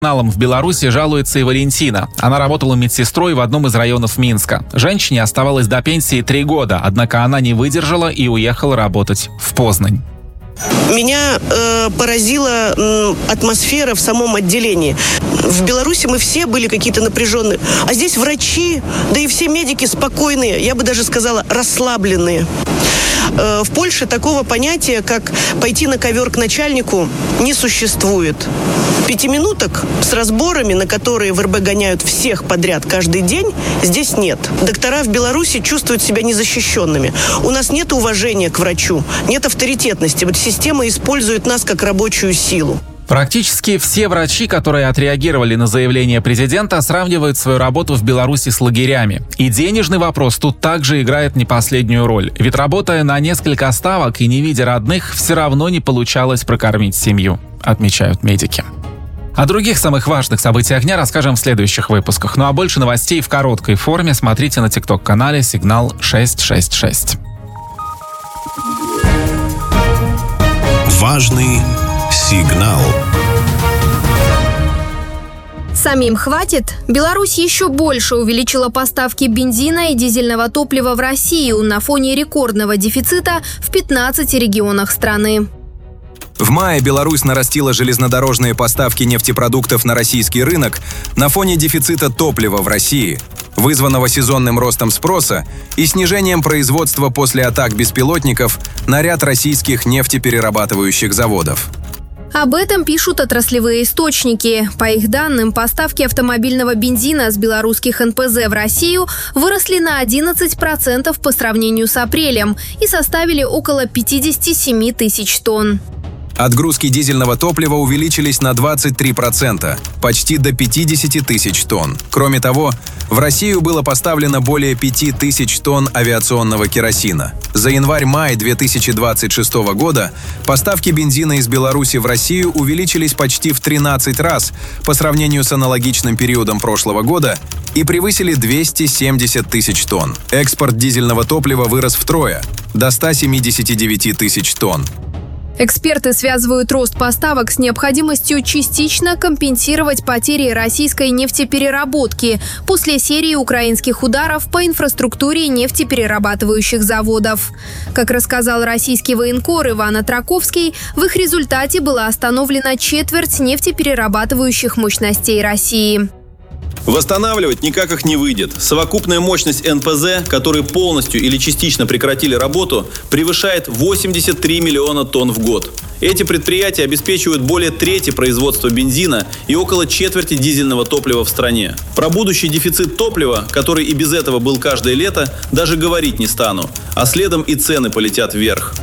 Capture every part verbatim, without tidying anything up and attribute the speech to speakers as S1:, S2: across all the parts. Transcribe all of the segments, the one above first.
S1: В Беларуси жалуется и Валентина. Она работала медсестрой в одном из районов Минска. Женщине оставалось до пенсии три года, однако она не выдержала и уехала работать в Познань.
S2: Меня э, поразила э, атмосфера в самом отделении. В Беларуси мы все были какие-то напряженные, а здесь врачи, да и все медики спокойные, я бы даже сказала, расслабленные. Э, в Польше такого понятия, как пойти на ковер к начальнику, не существует. Пятиминуток с разборами, на которые в эр бэ гоняют всех подряд каждый день, здесь нет. Доктора в Беларуси чувствуют себя незащищенными. У нас нет уважения к врачу, нет авторитетности. Вот система использует нас как рабочую силу.
S1: Практически все врачи, которые отреагировали на заявление президента, сравнивают свою работу в Беларуси с лагерями. И денежный вопрос тут также играет не последнюю роль. Ведь работая на несколько ставок и не видя родных, все равно не получалось прокормить семью, отмечают медики. О других самых важных событиях дня расскажем в следующих выпусках. Ну а больше новостей в короткой форме смотрите на тикток-канале «Сигнал шестьсот шестьдесят шесть».
S3: Важный сигнал.
S4: Самим хватит? Беларусь еще больше увеличила поставки бензина и дизельного топлива в Россию на фоне рекордного дефицита в пятнадцати регионах страны.
S5: В мае Беларусь нарастила железнодорожные поставки нефтепродуктов на российский рынок на фоне дефицита топлива в России, вызванного сезонным ростом спроса и снижением производства после атак беспилотников на ряд российских нефтеперерабатывающих заводов.
S4: Об этом пишут отраслевые источники. По их данным, поставки автомобильного бензина с белорусских эн пэ зэ в Россию выросли на одиннадцать процентов по сравнению с апрелем и составили около пятьдесят семь тысяч тонн.
S5: Отгрузки дизельного топлива увеличились на двадцать три процента, почти до пятидесяти тысяч тонн. Кроме того, в Россию было поставлено более пяти тысяч тонн авиационного керосина. За январь-май две тысячи двадцать шестого года поставки бензина из Беларуси в Россию увеличились почти в тринадцать раз по сравнению с аналогичным периодом прошлого года и превысили двести семьдесят тысяч тонн. Экспорт дизельного топлива вырос втрое – до ста семидесяти девяти тысяч тонн.
S4: Эксперты связывают рост поставок с необходимостью частично компенсировать потери российской нефтепереработки после серии украинских ударов по инфраструктуре нефтеперерабатывающих заводов. Как рассказал российский военкор Иван Атраковский, в их результате была остановлена четверть нефтеперерабатывающих мощностей России.
S6: Восстанавливать никак их не выйдет. Совокупная мощность эн пэ зэ, которые полностью или частично прекратили работу, превышает восемьдесят три миллиона тонн в год. Эти предприятия обеспечивают более трети производства бензина и около четверти дизельного топлива в стране. Про будущий дефицит топлива, который и без этого был каждое лето, даже говорить не стану. А следом и цены полетят вверх.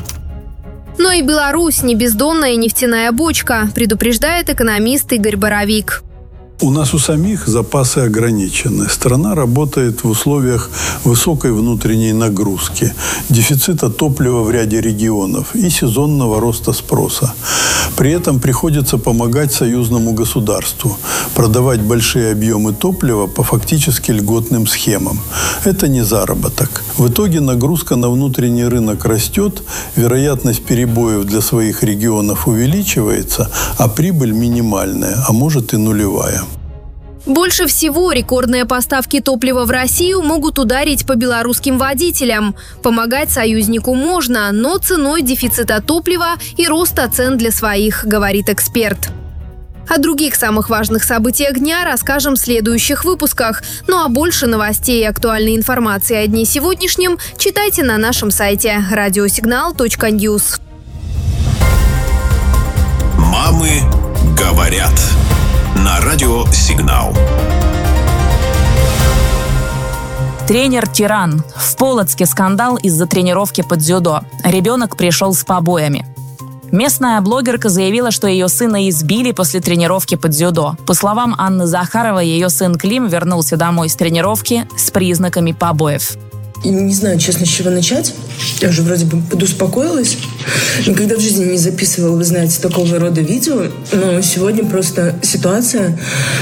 S4: Но и Беларусь не бездонная нефтяная бочка, предупреждает экономист Игорь Боровик.
S7: У нас у самих запасы ограничены. Страна работает в условиях высокой внутренней нагрузки, дефицита топлива в ряде регионов и сезонного роста спроса. При этом приходится помогать союзному государству, продавать большие объемы топлива по фактически льготным схемам. Это не заработок. В итоге нагрузка на внутренний рынок растет, вероятность перебоев для своих регионов увеличивается, а прибыль минимальная, а может и нулевая.
S4: Больше всего рекордные поставки топлива в Россию могут ударить по белорусским водителям. Помогать союзнику можно, но ценой дефицита топлива и роста цен для своих, говорит эксперт. О других самых важных событиях дня расскажем в следующих выпусках. Ну а больше новостей и актуальной информации о дне сегодняшнем читайте на нашем сайте радиосигнал точка ньюс.
S3: Мамы говорят. На радио «Сигнал».
S8: Тренер-тиран. В Полоцке скандал из-за тренировки по дзюдо. Ребенок пришел с побоями. Местная блогерка заявила, что ее сына избили после тренировки по дзюдо. По словам Анны Захаровой, ее сын Клим вернулся домой с тренировки с признаками побоев.
S9: И не знаю, честно, с чего начать. Я уже вроде бы подуспокоилась. Никогда в жизни не записывала, вы знаете, такого рода видео. Но сегодня просто ситуация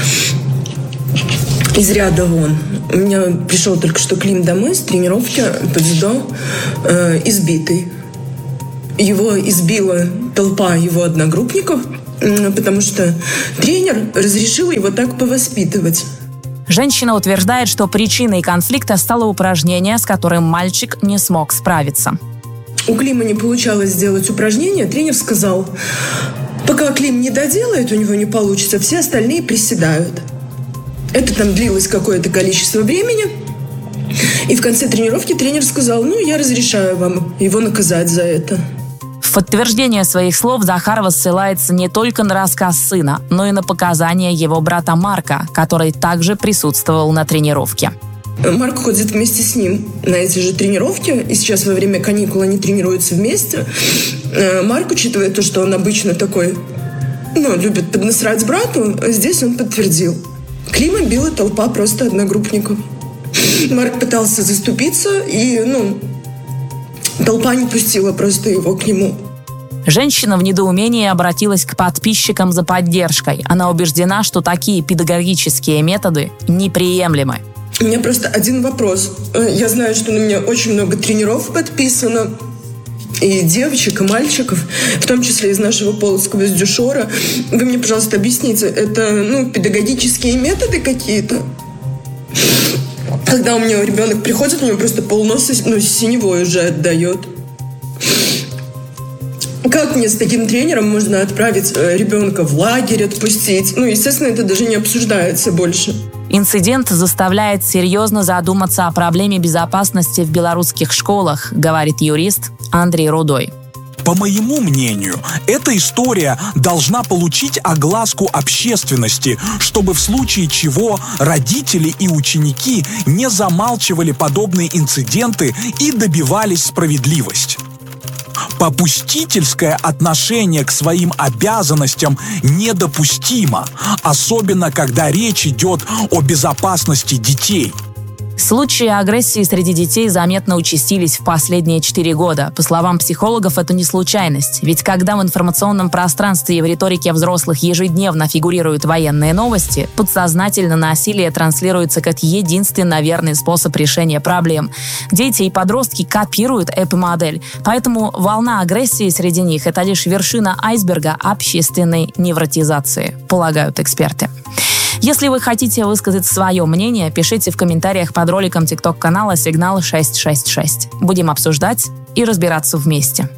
S9: из ряда вон. У меня пришел только что Клим домой с тренировки по дзюдо, э, избитый. Его избила толпа его одногруппников. потому что тренер разрешил его так повоспитывать.
S8: Женщина утверждает, что причиной конфликта стало упражнение, с которым мальчик не смог справиться.
S9: У Клима не получалось сделать упражнение, тренер сказал, пока Клим не доделает, у него не получится, все остальные приседают. Это там длилось какое-то количество времени. И в конце тренировки тренер сказал, ну, я разрешаю вам его наказать за это.
S8: В подтверждение своих слов Захарова ссылается не только на рассказ сына, но и на показания его брата Марка, который также присутствовал на тренировке.
S9: Марк ходит вместе с ним на эти же тренировки, и сейчас во время каникул они тренируются вместе. Марк, учитывая то, что он обычно такой, ну, любит поднасрать брату, здесь он подтвердил. Клима била толпа просто одногруппников. Марк пытался заступиться, и, ну, толпа не пустила просто его к нему.
S8: Женщина в недоумении обратилась к подписчикам за поддержкой. Она убеждена, что такие педагогические методы неприемлемы.
S9: У меня просто один вопрос. Я знаю, что на меня очень много тренеров подписано. И девочек, и мальчиков, в том числе из нашего Полоцкого, из Дюшора. Вы мне, пожалуйста, объясните, это, ну, педагогические методы какие-то? Когда у меня ребенок приходит, у него просто полноса, ну, синевой уже отдает. Как мне с таким тренером можно отправить ребенка в лагерь, отпустить? Ну, естественно, это даже не обсуждается больше.
S8: Инцидент заставляет серьезно задуматься о проблеме безопасности в белорусских школах, говорит юрист Андрей Рудой.
S10: По моему мнению, эта история должна получить огласку общественности, чтобы в случае чего родители и ученики не замалчивали подобные инциденты и добивались справедливости. Попустительское отношение к своим обязанностям недопустимо, особенно когда речь идет о безопасности детей.
S8: Случаи агрессии среди детей заметно участились в последние четыре года. По словам психологов, это не случайность. Ведь когда в информационном пространстве и в риторике взрослых ежедневно фигурируют военные новости, подсознательно насилие транслируется как единственно верный способ решения проблем. Дети и подростки копируют эпимодель, поэтому волна агрессии среди них – это лишь вершина айсберга общественной невротизации, полагают эксперты. Если вы хотите высказать свое мнение, пишите в комментариях под роликом тикток-канала «Сигнал шесть шесть шесть». Будем обсуждать и разбираться вместе.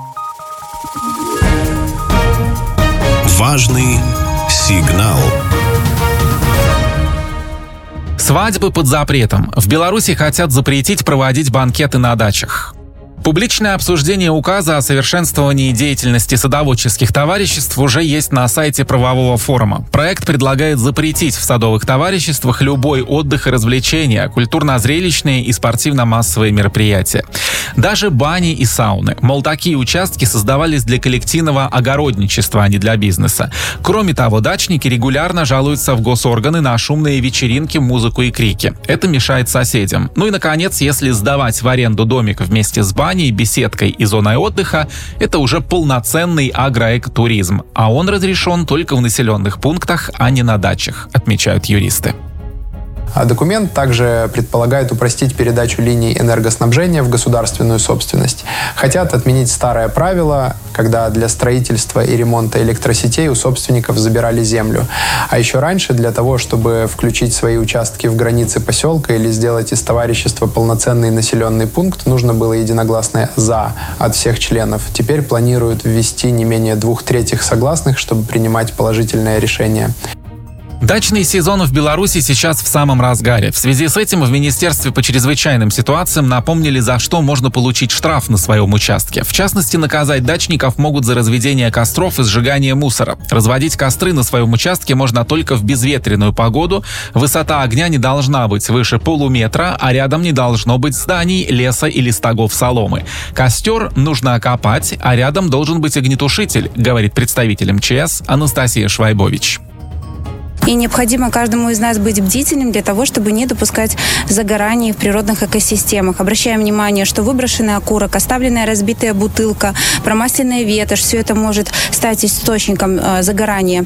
S3: Важный сигнал.
S1: Свадьбы под запретом. В Беларуси хотят запретить проводить банкеты на дачах. Публичное обсуждение указа о совершенствовании деятельности садоводческих товариществ уже есть на сайте правового форума. Проект предлагает запретить в садовых товариществах любой отдых и развлечения, культурно-зрелищные и спортивно-массовые мероприятия. Даже бани и сауны. Мол, такие участки создавались для коллективного огородничества, а не для бизнеса. Кроме того, дачники регулярно жалуются в госорганы на шумные вечеринки, музыку и крики. Это мешает соседям. Ну и, наконец, если сдавать в аренду домик вместе с баней, беседкой и зоной отдыха, это уже полноценный агроэкотуризм, а он разрешен только в населенных пунктах, а не на дачах, отмечают юристы.
S11: Документ также предполагает упростить передачу линий энергоснабжения в государственную собственность. Хотят отменить старое правило, когда для строительства и ремонта электросетей у собственников забирали землю. А еще раньше для того, чтобы включить свои участки в границы поселка или сделать из товарищества полноценный населенный пункт, нужно было единогласное «за» от всех членов. Теперь планируют ввести не менее двух третьих согласных, чтобы принимать положительное решение.
S1: Дачный сезон в Беларуси сейчас в самом разгаре. В связи с этим в Министерстве по чрезвычайным ситуациям напомнили, за что можно получить штраф на своем участке. В частности, наказать дачников могут за разведение костров и сжигание мусора. Разводить костры на своем участке можно только в безветренную погоду. Высота огня не должна быть выше полуметра, а рядом не должно быть зданий, леса или стогов соломы. Костер нужно окопать, а рядом должен быть огнетушитель, говорит представитель эм че эс Анастасия Швайбович.
S12: И необходимо каждому из нас быть бдительным для того, чтобы не допускать загораний в природных экосистемах. Обращаем внимание, что выброшенный окурок, оставленная разбитая бутылка, промасленная ветошь – все это может стать источником э, загорания.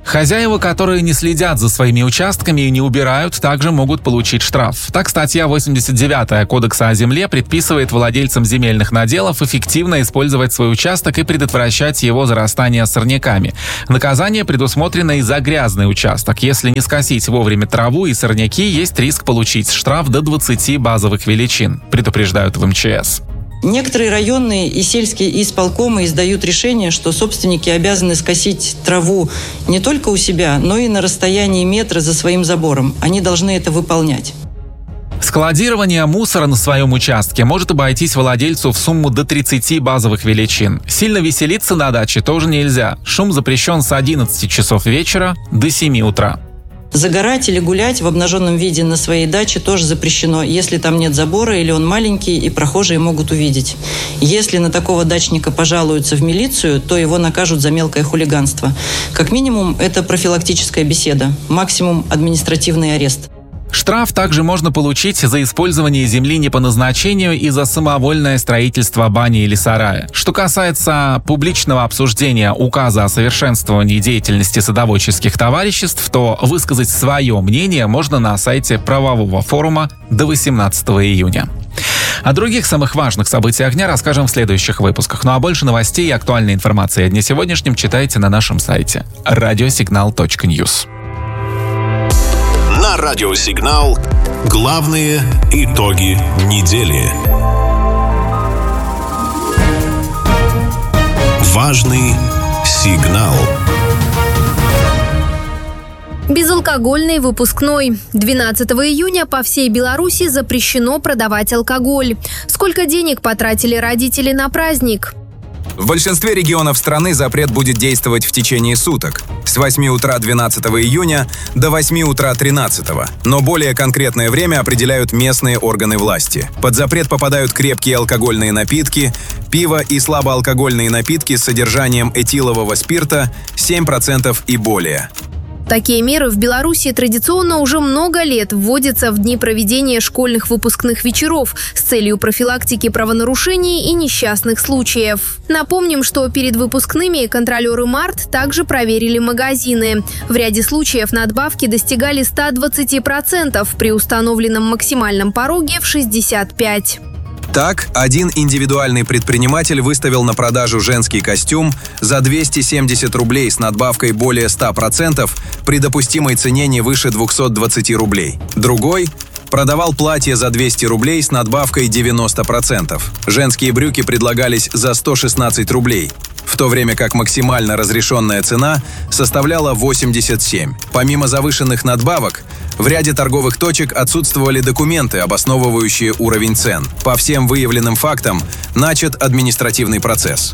S1: Хозяева, которые не следят за своими участками и не убирают, также могут получить штраф. Так, статья восемьдесят девятая Кодекса о земле предписывает владельцам земельных наделов эффективно использовать свой участок и предотвращать его зарастание сорняками. Наказание предусмотрено и за грязный участок. Если не скосить вовремя траву и сорняки, есть риск получить штраф до двадцати базовых величин, предупреждают в эм че эс.
S13: Некоторые районные и сельские исполкомы издают решение, что собственники обязаны скосить траву не только у себя, но и на расстоянии метра за своим забором. Они должны это выполнять.
S1: Складирование мусора на своем участке может обойтись владельцу в сумму до тридцати базовых величин. Сильно веселиться на даче тоже нельзя. Шум запрещен с одиннадцати часов вечера до семи утра.
S13: Загорать или гулять в обнаженном виде на своей даче тоже запрещено, если там нет забора или он маленький и прохожие могут увидеть. Если на такого дачника пожалуются в милицию, то его накажут за мелкое хулиганство. Как минимум, это профилактическая беседа, максимум административный арест.
S1: Штраф также можно получить за использование земли не по назначению и за самовольное строительство бани или сарая. Что касается публичного обсуждения указа о совершенствовании деятельности садоводческих товариществ, то высказать свое мнение можно на сайте правового форума до восемнадцатого июня. О других самых важных событиях дня расскажем в следующих выпусках. Ну а больше новостей и актуальной информации о дне сегодняшнем читайте на нашем сайте радиосигнал точка ньюс.
S3: На Радиосигнал главные итоги недели. Важный сигнал.
S4: Безалкогольный выпускной. двенадцатого июня по всей Беларуси запрещено продавать алкоголь. Сколько денег потратили родители на праздник?
S5: В большинстве регионов страны запрет будет действовать в течение суток. С восьми утра двенадцатого июня до восьми утра тринадцатого. Но более конкретное время определяют местные органы власти. Под запрет попадают крепкие алкогольные напитки, пиво и слабоалкогольные напитки с содержанием этилового спирта семь процентов и более.
S4: Такие меры в Беларуси традиционно уже много лет вводятся в дни проведения школьных выпускных вечеров с целью профилактики правонарушений и несчастных случаев. Напомним, что перед выпускными контролеры МАРТ также проверили магазины. В ряде случаев надбавки достигали ста двадцати процентов при установленном максимальном пороге в шестьдесят пять процентов.
S5: Так, один индивидуальный предприниматель выставил на продажу женский костюм за двести семьдесят рублей с надбавкой более ста процентов при допустимой цене не выше двухсот двадцати рублей. Другой продавал платье за двести рублей с надбавкой девяносто процентов. Женские брюки предлагались за сто шестнадцать рублей, в то время как максимально разрешенная цена составляла восемьдесят семь. Помимо завышенных надбавок, в ряде торговых точек отсутствовали документы, обосновывающие уровень цен. По всем выявленным фактам начат административный процесс.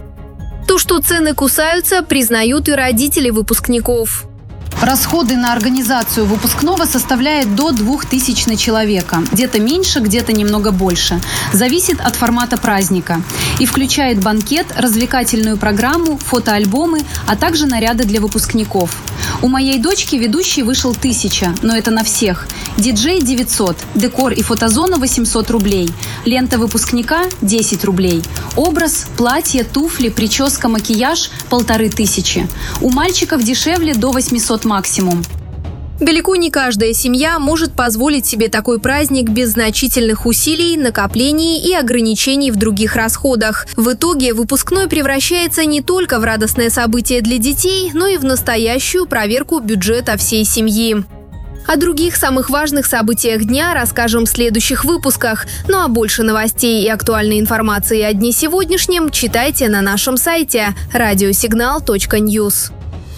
S4: То, что цены кусаются, признают и родители выпускников.
S14: Расходы на организацию выпускного составляют до двух тысяч на человека. Где-то меньше, где-то немного больше. Зависит от формата праздника. И включает банкет, развлекательную программу, фотоальбомы, а также наряды для выпускников. У моей дочки ведущий вышел тысяча, но это на всех. Диджей девятьсот, декор и фотозона восемьсот рублей. Лента выпускника десять рублей. Образ, платье, туфли, прическа, макияж полторы тысячи. У мальчиков дешевле до восьмисот максимум.
S4: Далеко не каждая семья может позволить себе такой праздник без значительных усилий, накоплений и ограничений в других расходах. В итоге выпускной превращается не только в радостное событие для детей, но и в настоящую проверку бюджета всей семьи. О других самых важных событиях дня расскажем в следующих выпусках. Ну а больше новостей и актуальной информации о дне сегодняшнем читайте на нашем сайте радиосигнал точка ньюс.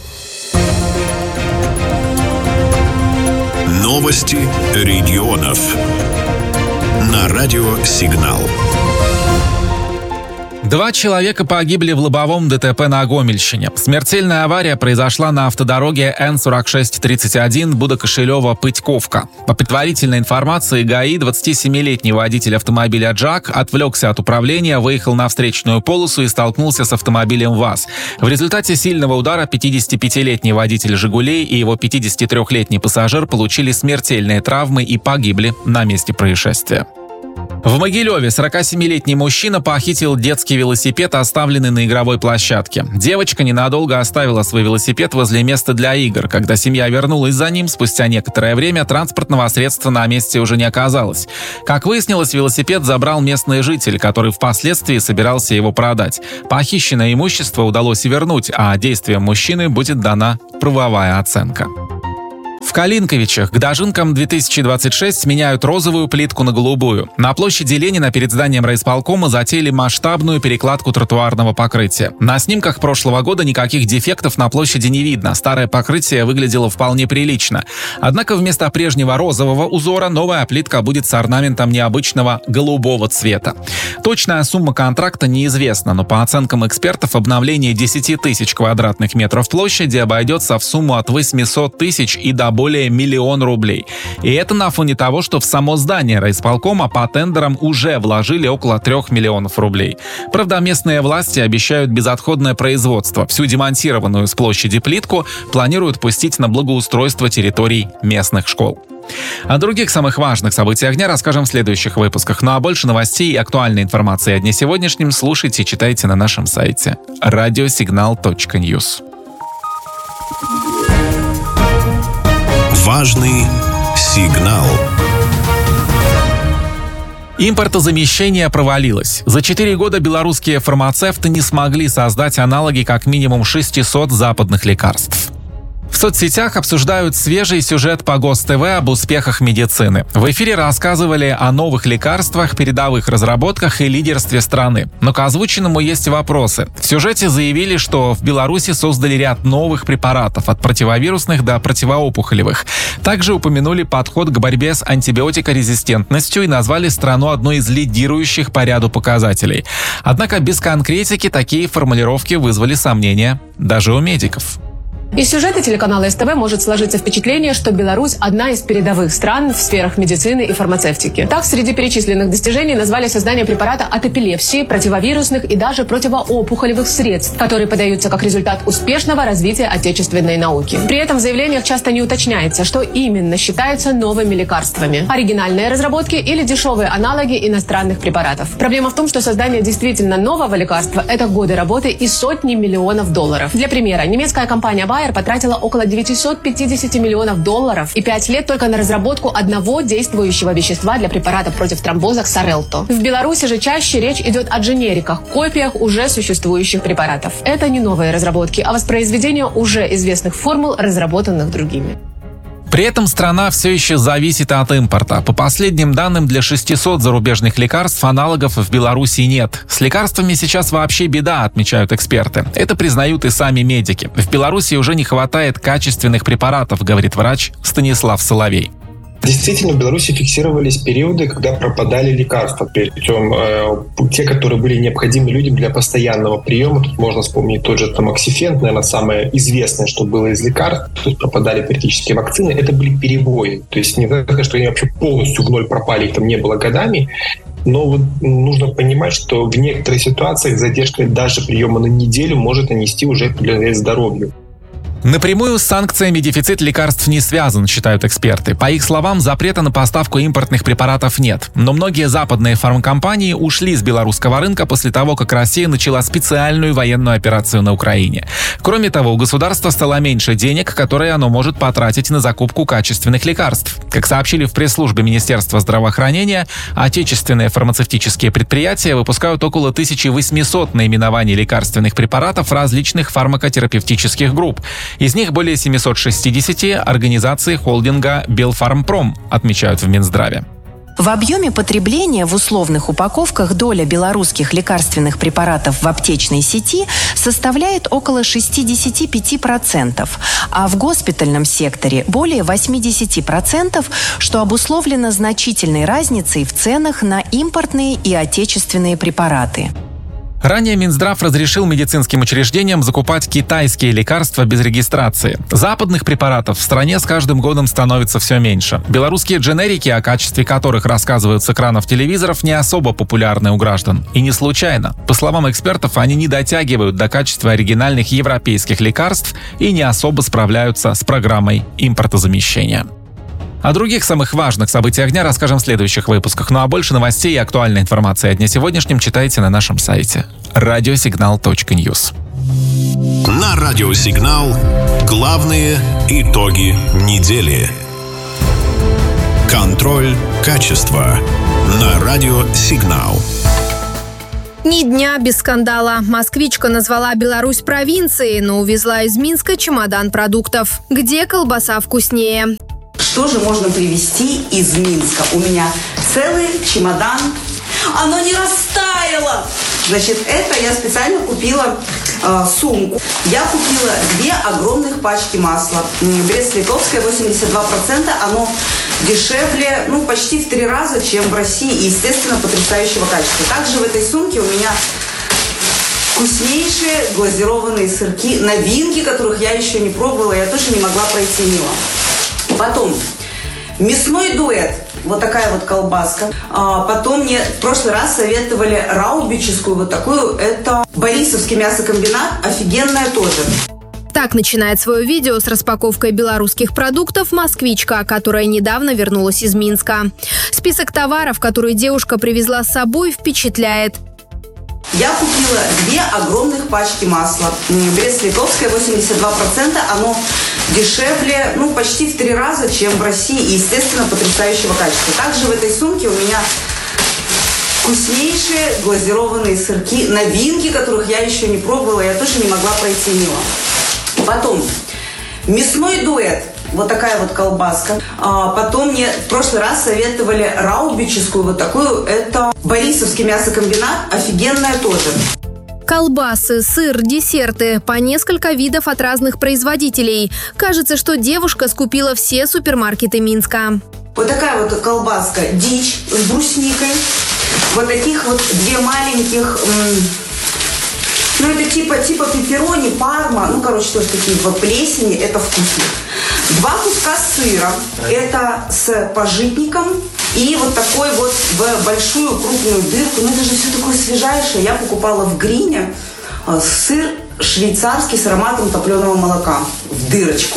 S3: Новости регионов на Радиосигнал.
S1: Два человека погибли в лобовом ДТП на Гомельщине. Смертельная авария произошла на автодороге Н сорок шесть тридцать один Будокошелева-Пытьковка. По предварительной информации ГАИ, двадцатисемилетний водитель автомобиля «Джак» отвлекся от управления, выехал на встречную полосу и столкнулся с автомобилем ВАЗ. В результате сильного удара пятидесятипятилетний водитель «Жигулей» и его пятидесятитрёхлетний пассажир получили смертельные травмы и погибли на месте происшествия. В Могилеве сорокасемилетний мужчина похитил детский велосипед, оставленный на игровой площадке. Девочка ненадолго оставила свой велосипед возле места для игр. Когда семья вернулась за ним, спустя некоторое время транспортного средства на месте уже не оказалось. Как выяснилось, велосипед забрал местный житель, который впоследствии собирался его продать. Похищенное имущество удалось вернуть, а действиям мужчины будет дана правовая оценка. В Калинковичах к дожинкам две тысячи двадцать шесть меняют розовую плитку на голубую. На площади Ленина перед зданием райисполкома затеяли масштабную перекладку тротуарного покрытия. На снимках прошлого года никаких дефектов на площади не видно. Старое покрытие выглядело вполне прилично. Однако вместо прежнего розового узора новая плитка будет с орнаментом необычного голубого цвета. Точная сумма контракта неизвестна, но по оценкам экспертов обновление десять тысяч квадратных метров площади обойдется в сумму от восьмисот тысяч и до более миллион рублей. И это на фоне того, что в само здание райисполкома по тендерам уже вложили около трех миллионов рублей. Правда, местные власти обещают безотходное производство. Всю демонтированную с площади плитку планируют пустить на благоустройство территорий местных школ. О других самых важных событиях дня расскажем в следующих выпусках. Ну а больше новостей и актуальной информации о дне сегодняшнем слушайте и читайте на нашем сайте радиосигнал точка ньюс.
S3: Важный сигнал.
S1: Импортозамещение провалилось. За четыре года белорусские фармацевты не смогли создать аналоги как минимум шестисот западных лекарств. В соцсетях обсуждают свежий сюжет по ГОС-ТВ об успехах медицины. В эфире рассказывали о новых лекарствах, передовых разработках и лидерстве страны. Но к озвученному есть вопросы. В сюжете заявили, что в Беларуси создали ряд новых препаратов, от противовирусных до противоопухолевых. Также упомянули подход к борьбе с антибиотикорезистентностью и назвали страну одной из лидирующих по ряду показателей. Однако без конкретики такие формулировки вызвали сомнения даже у медиков.
S15: Из сюжета телеканала СТВ может сложиться впечатление, что Беларусь – одна из передовых стран в сферах медицины и фармацевтики. Так, среди перечисленных достижений назвали создание препарата от эпилепсии, противовирусных и даже противоопухолевых средств, которые подаются как результат успешного развития отечественной науки. При этом в заявлениях часто не уточняется, что именно считается новыми лекарствами – оригинальные разработки или дешевые аналоги иностранных препаратов. Проблема в том, что создание действительно нового лекарства – это годы работы и сотни миллионов долларов. Для примера, немецкая компания Bayer потратила около девятьсот пятьдесят миллионов долларов и пять лет только на разработку одного действующего вещества для препарата против тромбоза Xarelto. В Беларуси же чаще речь идет о дженериках, копиях уже существующих препаратов. Это не новые разработки, а воспроизведение уже известных формул, разработанных другими.
S1: При этом страна все еще зависит от импорта. По последним данным, для шестисот зарубежных лекарств аналогов в Беларуси нет. С лекарствами сейчас вообще беда, отмечают эксперты. Это признают и сами медики. В Беларуси уже не хватает качественных препаратов, говорит врач Станислав Соловей.
S16: Действительно, в Беларуси фиксировались периоды, когда пропадали лекарства, причем э, те, которые были необходимы людям для постоянного приема. Тут можно вспомнить тот же тамоксифен, наверное, самое известное, что было из лекарств, то есть пропадали периодически вакцины, это были перебои. То есть не так, что они вообще полностью в ноль пропали, их там не было годами. Но вот нужно понимать, что в некоторых ситуациях задержка даже приема на неделю может нанести уже вред здоровью.
S1: Напрямую с санкциями дефицит лекарств не связан, считают эксперты. По их словам, запрета на поставку импортных препаратов нет. Но многие западные фармкомпании ушли с белорусского рынка после того, как Россия начала специальную военную операцию на Украине. Кроме того, у государства стало меньше денег, которые оно может потратить на закупку качественных лекарств. Как сообщили в пресс-службе Министерства здравоохранения, отечественные фармацевтические предприятия выпускают около тысячи восьмисот наименований лекарственных препаратов различных фармакотерапевтических групп. Из них более семьсот шестьдесят организаций холдинга «Белфармпром», отмечают в Минздраве.
S17: В объеме потребления в условных упаковках доля белорусских лекарственных препаратов в аптечной сети составляет около шестьдесят пять процентов, а в госпитальном секторе более восемьдесят процентов, что обусловлено значительной разницей в ценах на импортные и отечественные препараты.
S1: Ранее Минздрав разрешил медицинским учреждениям закупать китайские лекарства без регистрации. Западных препаратов в стране с каждым годом становится все меньше. Белорусские дженерики, о качестве которых рассказывают с экранов телевизоров, не особо популярны у граждан. И не случайно. По словам экспертов, они не дотягивают до качества оригинальных европейских лекарств и не особо справляются с программой импортозамещения. О других самых важных событиях дня расскажем в следующих выпусках. Ну а больше новостей и актуальной информации о дне сегодняшнем читайте на нашем сайте радиосигнал точка ньюс.
S3: На Радиосигнал главные итоги недели. Контроль качества на Радиосигнал.
S4: Ни дня без скандала. Москвичка назвала Беларусь провинцией, но увезла из Минска чемодан продуктов. Где колбаса вкуснее?
S18: Что же можно привезти из Минска? У меня целый чемодан. Оно не растаяло. Значит, это я специально купила э, сумку. Я купила две огромных пачки масла. Брест-Литовское восемьдесят два процента. Оно дешевле, ну, почти в три раза, чем в России. И, естественно, потрясающего качества. Также в этой сумке у меня вкуснейшие глазированные сырки. Новинки, которых я еще не пробовала. Я тоже не могла пройти мимо. Потом мясной дуэт. Вот такая вот колбаска. А потом мне в прошлый раз советовали раубическую вот такую. Это Борисовский мясокомбинат. Офигенная тоже.
S4: Так начинает свое видео с распаковкой белорусских продуктов москвичка, которая недавно вернулась из Минска. Список товаров, которые девушка привезла с собой, впечатляет.
S18: Я купила две огромных пачки масла. Брест-Литовское восемьдесят два процента. Оно дешевле, ну, почти в три раза, чем в России. И, естественно, потрясающего качества. Также в этой сумке у меня вкуснейшие глазированные сырки. Новинки, которых я еще не пробовала. Я тоже не могла пройти мимо. Потом мясной дуэт. Вот такая вот колбаска. А потом мне в прошлый раз советовали раубическую вот такую. Это Борисовский мясокомбинат. Офигенная тоже.
S4: Колбасы, сыр, десерты. По несколько видов от разных производителей. Кажется, что девушка скупила все супермаркеты Минска.
S18: Вот такая вот колбаска дичь с брусникой. Вот таких вот две маленьких... Ну, это типа, типа пепперони, парма. Ну, короче, тоже такие вот плесени. Это вкусно. Два куска сыра. Это с пажитником. И вот такой вот в большую крупную дырку. Ну, это же все такое свежайшее. Я покупала в Грине сыр швейцарский с ароматом топленого молока. В дырочку.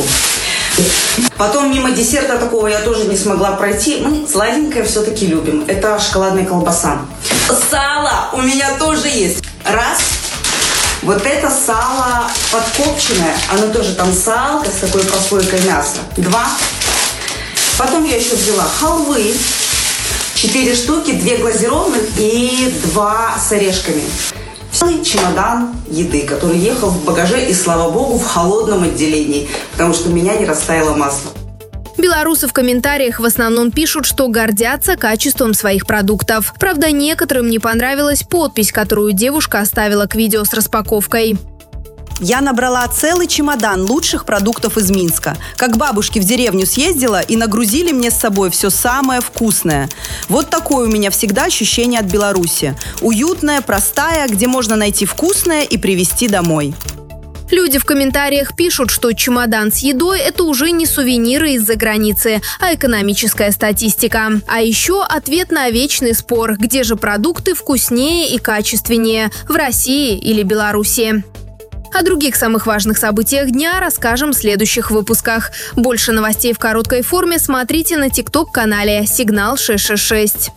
S18: Потом мимо десерта такого я тоже не смогла пройти. Мы сладенькое все-таки любим. Это шоколадная колбаса. Сало у меня тоже есть. Раз. Вот это сало подкопченное. Оно тоже там салка с такой прослойкой мяса. Два. Потом я еще взяла халвы. Четыре штуки, две глазированных и два с орешками. Целый чемодан еды, который ехал в багаже и, слава богу, в холодном отделении, потому что у меня не растаяло масло.
S4: Белорусы в комментариях в основном пишут, что гордятся качеством своих продуктов. Правда, некоторым не понравилась подпись, которую девушка оставила к видео с распаковкой.
S19: Я набрала целый чемодан лучших продуктов из Минска. Как к бабушке в деревню съездила и нагрузили мне с собой все самое вкусное. Вот такое у меня всегда ощущение от Беларуси. Уютная, простая, где можно найти вкусное и привезти домой.
S4: Люди в комментариях пишут, что чемодан с едой – это уже не сувениры из-за границы, а экономическая статистика. А еще ответ на вечный спор, где же продукты вкуснее и качественнее – в России или Беларуси. О других самых важных событиях дня расскажем в следующих выпусках. Больше новостей в короткой форме смотрите на тикток-канале «Сигнал шесть шесть шесть».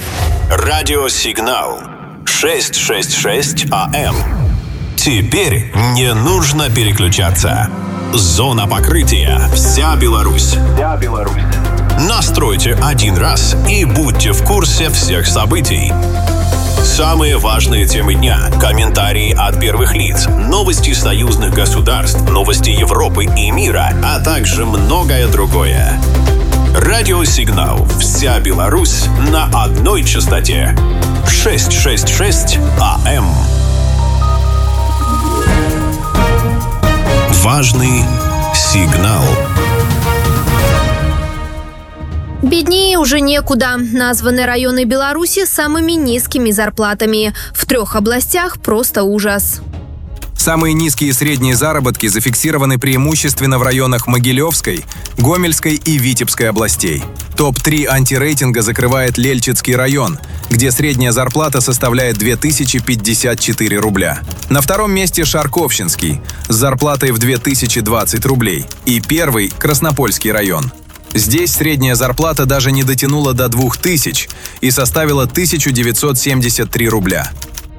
S3: Радиосигнал шестьсот шестьдесят шесть АМ. Теперь не нужно переключаться. Зона покрытия. Вся Беларусь. Вся Беларусь. Настройте один раз и будьте в курсе всех событий. Самые важные темы дня, комментарии от первых лиц, новости союзных государств, новости Европы и мира, а также многое другое. Радиосигнал «Вся Беларусь» на одной частоте. шестьсот шестьдесят шесть АМ. Важный сигнал.
S4: Беднее уже некуда. Названы районы Беларуси с самыми низкими зарплатами. В трех областях просто ужас.
S5: Самые низкие средние заработки зафиксированы преимущественно в районах Могилевской, Гомельской и Витебской областей. топ три антирейтинга закрывает Лельчицкий район, где средняя зарплата составляет две тысячи пятьдесят четыре рубля. На втором месте Шарковщинский с зарплатой в две тысячи двадцать рублей. И первый – Краснопольский район. Здесь средняя зарплата даже не дотянула до двух тысяч и составила тысячу девятьсот семьдесят три рубля.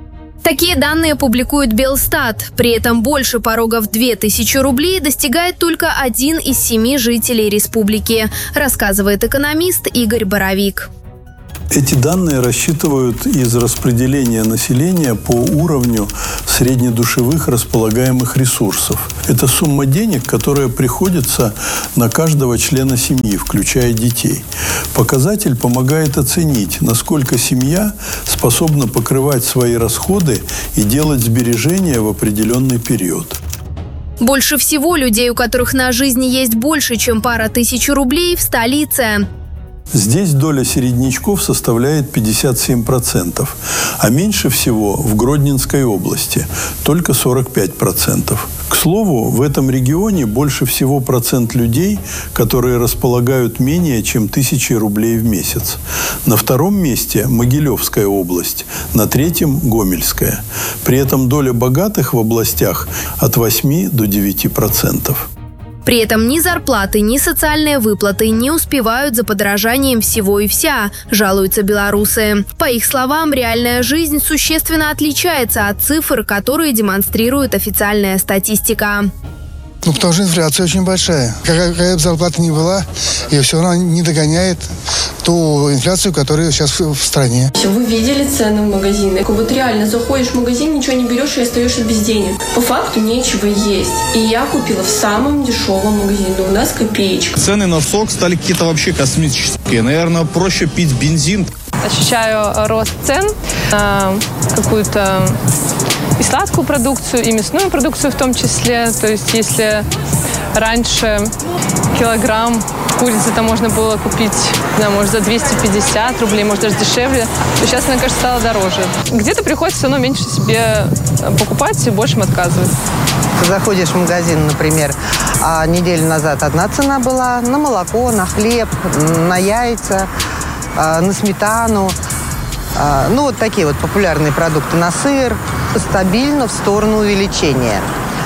S4: Такие данные публикует Белстат. При этом больше порогов две тысячи рублей достигает только один из семи жителей республики, рассказывает экономист Игорь Боровик.
S7: Эти данные рассчитывают из распределения населения по уровню среднедушевых располагаемых ресурсов. Это сумма денег, которая приходится на каждого члена семьи, включая детей. Показатель помогает оценить, насколько семья способна покрывать свои расходы и делать сбережения в определенный период.
S4: Больше всего людей, у которых на жизнь есть больше, чем пара тысяч рублей, в столице.
S7: Здесь доля середнячков составляет пятьдесят семь процентов, а меньше всего в Гродненской области – только сорок пять процентов. К слову, в этом регионе больше всего процент людей, которые располагают менее чем тысячей рублей в месяц. На втором месте – Могилевская область, на третьем – Гомельская. При этом доля богатых в областях от восьми до девяти процентов.
S4: При этом ни зарплаты, ни социальные выплаты не успевают за подорожанием всего и вся, жалуются белорусы. По их словам, реальная жизнь существенно отличается от цифр, которые демонстрирует официальная статистика.
S20: Ну, потому что инфляция очень большая. Какая, какая бы зарплата ни была, ее все равно не догоняет ту инфляцию, которая сейчас в стране.
S9: Вы видели цены в магазине? Вот реально заходишь в магазин, ничего не берешь и остаешься без денег. По факту нечего есть. И я купила в самом дешевом магазине. У нас копеечка.
S21: Цены на сок стали какие-то вообще космические. Наверное, проще пить бензин.
S22: Ощущаю рост цен на какую-то и сладкую продукцию, и мясную продукцию в том числе. То есть если раньше килограмм курицы-то можно было купить, да, может, за двести пятьдесят рублей, может, даже дешевле, то сейчас, мне кажется, стало дороже. Где-то приходится все равно меньше себе покупать и большим отказывать.
S23: Заходишь в магазин, например, а неделю назад одна цена была на молоко, на хлеб, на яйца, на сметану. Ну, вот такие вот популярные продукты, на сыр. Стабильно в сторону увеличения.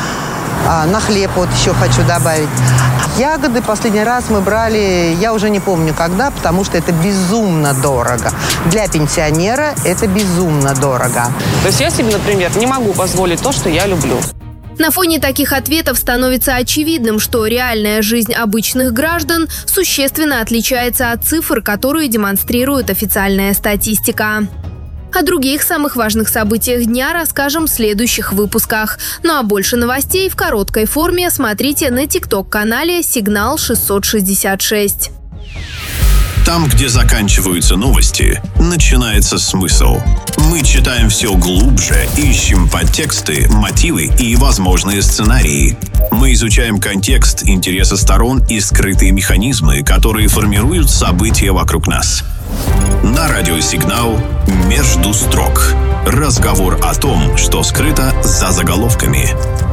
S23: На хлеб вот еще хочу добавить. Ягоды последний раз мы брали, я уже не помню когда, потому что это безумно дорого. Для пенсионера это безумно дорого.
S24: То есть я себе, например, не могу позволить то, что я люблю.
S4: На фоне таких ответов становится очевидным, что реальная жизнь обычных граждан существенно отличается от цифр, которые демонстрирует официальная статистика. О других самых важных событиях дня расскажем в следующих выпусках. Ну а больше новостей в короткой форме смотрите на тикток-канале «Сигнал шестьсот шестьдесят шесть».
S3: Там, где заканчиваются новости, начинается смысл. Мы читаем все глубже, ищем подтексты, мотивы и возможные сценарии. Мы изучаем контекст, интересы сторон и скрытые механизмы, которые формируют события вокруг нас. На радио «Сигнал» «Между строк». Разговор о том, что скрыто за заголовками.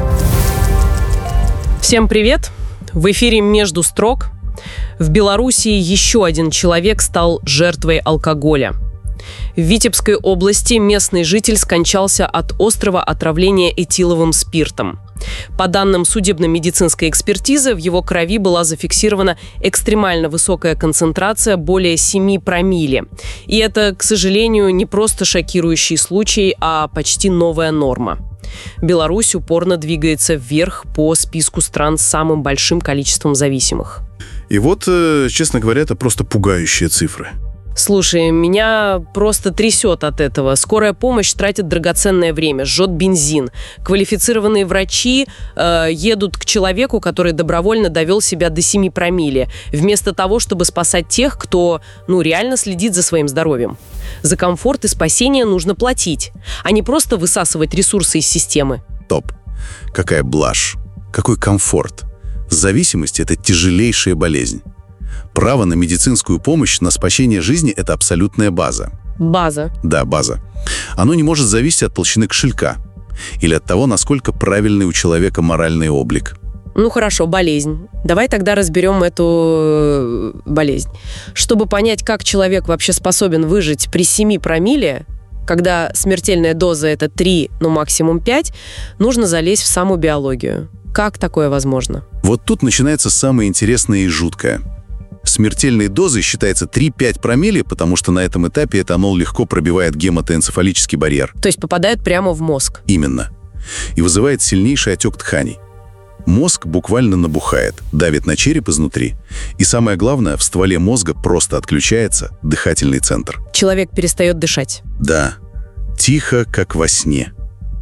S25: Всем привет! В эфире «Между строк». В Белоруссии еще один человек стал жертвой алкоголя. В Витебской области местный житель скончался от острого отравления этиловым спиртом. По данным судебно-медицинской экспертизы, в его крови была зафиксирована экстремально высокая концентрация более семи промилле. И это, к сожалению, не просто шокирующий случай, а почти новая норма. Беларусь упорно двигается вверх по списку стран с самым большим количеством зависимых.
S26: И вот, честно говоря, это просто пугающие цифры.
S25: Слушай, меня просто трясет от этого. Скорая помощь тратит драгоценное время, жжет бензин. Квалифицированные врачи э, едут к человеку, который добровольно довел себя до семи промилле, вместо того, чтобы спасать тех, кто, ну, реально следит за своим здоровьем. За комфорт и спасение нужно платить, а не просто высасывать ресурсы из системы.
S26: Топ. Какая блажь. Какой комфорт. Зависимость – это тяжелейшая болезнь. Право на медицинскую помощь, на спасение жизни – это абсолютная база.
S25: База?
S26: Да, база. Оно не может зависеть от толщины кошелька или от того, насколько правильный у человека моральный облик.
S25: Ну хорошо, болезнь. Давай тогда разберем эту болезнь. Чтобы понять, как человек вообще способен выжить при семи промилле, когда смертельная доза – это три, ну максимум пять, нужно залезть в саму биологию. Как такое возможно?
S26: Вот тут начинается самое интересное и жуткое. Смертельной дозой считается три-пять промилле, потому что на этом этапе этанол легко пробивает гематоэнцефалический барьер.
S25: То есть попадает прямо в мозг?
S26: Именно. И вызывает сильнейший отек тканей. Мозг буквально набухает, давит на череп изнутри. И самое главное, в стволе мозга просто отключается дыхательный центр.
S25: Человек перестает дышать?
S26: Да. Тихо, как во сне.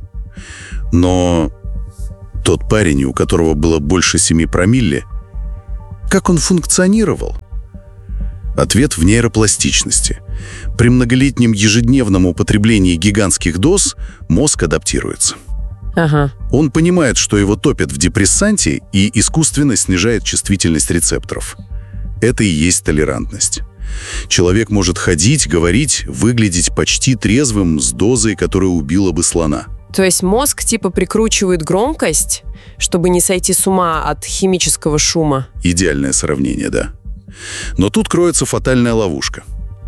S26: Но тот парень, у которого было больше семи промилле, как он функционировал? Ответ в нейропластичности. При многолетнем ежедневном употреблении гигантских доз мозг адаптируется.
S25: Ага.
S26: Он понимает, что его топят в депрессанте и искусственно снижает чувствительность рецепторов. Это и есть толерантность. Человек может ходить, говорить, выглядеть почти трезвым с дозой, которая убила бы слона.
S25: То есть мозг типа прикручивает громкость, чтобы не сойти с ума от химического шума?
S26: Идеальное сравнение, да. Но тут кроется фатальная ловушка.